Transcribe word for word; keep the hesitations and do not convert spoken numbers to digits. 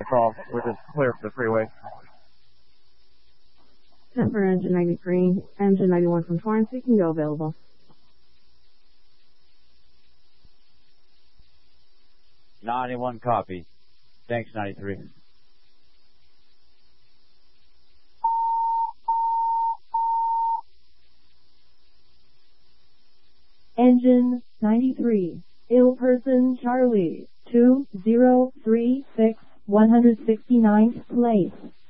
call. We're just clear for the freeway. Set for engine ninety-three, engine ninety-one from Torrance, you can go available. ninety-one copy. Thanks, ninety-three. Engine ninety-three, ill person Charlie, two zero three six, one hundred sixty-ninth place.